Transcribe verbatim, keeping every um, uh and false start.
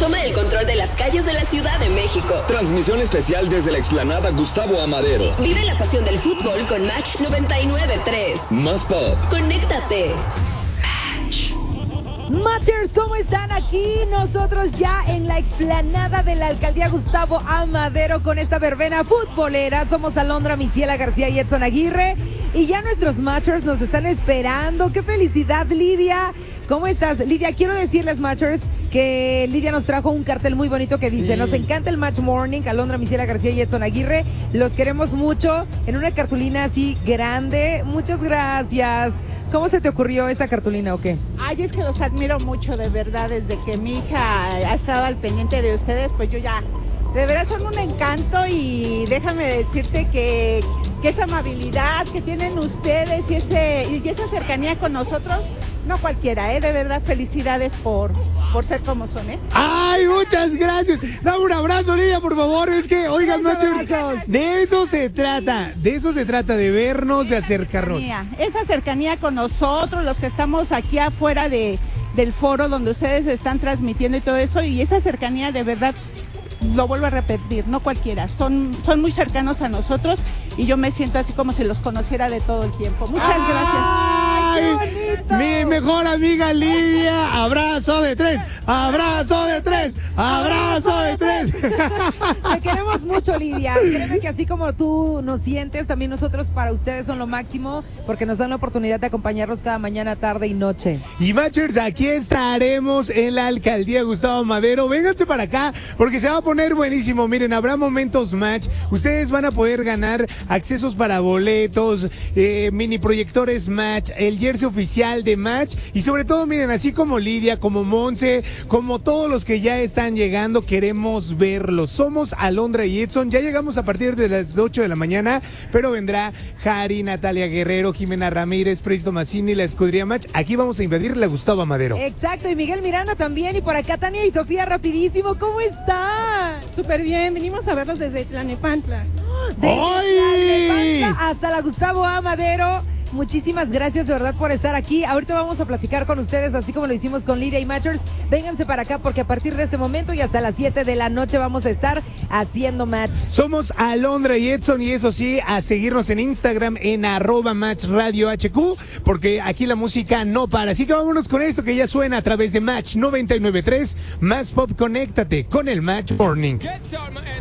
toma el control de las calles de la Ciudad de México. Transmisión especial desde la explanada Gustavo Amadero. Vive la pasión del fútbol con Match noventa y nueve punto tres. Más pop. Conéctate. Matchers, ¿cómo están? Aquí nosotros ya en la explanada de la alcaldía Gustavo Amadero con esta verbena futbolera. Somos Alondra, Miciela García y Edson Aguirre. Y ya nuestros Matchers nos están esperando. ¡Qué felicidad, Lidia! ¿Cómo estás? Lidia, quiero decirles, Matchers, que Lidia nos trajo un cartel muy bonito que dice: sí. Nos encanta el Match Morning, Alondra, Miciela García y Edson Aguirre. Los queremos mucho. En una cartulina así grande. Muchas gracias. ¿Cómo se te ocurrió esa cartulina o qué? Ay, es que los admiro mucho, de verdad. Desde que mi hija ha estado al pendiente de ustedes, pues yo ya... De verdad son un encanto y déjame decirte que, que esa amabilidad que tienen ustedes y, ese, y esa cercanía con nosotros, no cualquiera, ¿eh? De verdad, felicidades por, por ser como son, ¿eh? ¡Ay, muchas gracias! Dame un abrazo, Lidia, por favor. Es que, oigan, Matchers, de eso se trata. De eso se trata, de vernos, de acercarnos. Cercanía, esa cercanía con nosotros, los que estamos aquí afuera de, del foro donde ustedes están transmitiendo y todo eso, y esa cercanía de verdad... Lo vuelvo a repetir, no cualquiera, son, son muy cercanos a nosotros y yo me siento así como si los conociera de todo el tiempo. Muchas ¡Ay, gracias. ¡Qué bonito! Mi mejor amiga Lidia, abrazo de tres, abrazo de tres, abrazo de tres. Te queremos mucho, Lidia. Créeme que así como tú nos sientes, también nosotros para ustedes son lo máximo, porque nos dan la oportunidad de acompañarlos cada mañana, tarde y noche. Y Matchers, aquí estaremos en la alcaldía Gustavo Madero. Vénganse para acá, porque se va a poner buenísimo. Miren, habrá momentos Match. Ustedes van a poder ganar accesos para boletos, eh, mini proyectores Match, el jersey oficial de Match. Y sobre todo, miren, así como Lidia, como Monse, como todos los que ya están llegando, queremos verlos. Somos Alondra y Edson. Ya llegamos a partir de las ocho de la mañana, pero vendrá Jari, Natalia Guerrero, Jimena Ramírez, Presto Mazzini, la escudería Match. Aquí vamos a invadir la Gustavo Amadero. Exacto, y Miguel Miranda también. Y por acá Tania y Sofía, rapidísimo. ¿Cómo están? Súper bien, venimos a verlos desde Tlalnepantla. Desde Tlalnepantla hasta la Gustavo Amadero. Muchísimas gracias de verdad por estar aquí. Ahorita vamos a platicar con ustedes, así como lo hicimos con Lidia y Matchers. Vénganse para acá porque a partir de este momento y hasta las siete de la noche vamos a estar haciendo Match. Somos Alondra y Edson, y eso sí, a seguirnos en Instagram en arroba Match Radio H Q, porque aquí la música no para. Así que vámonos con esto que ya suena a través de Match noventa y nueve punto tres. Más pop, conéctate con el Match Morning.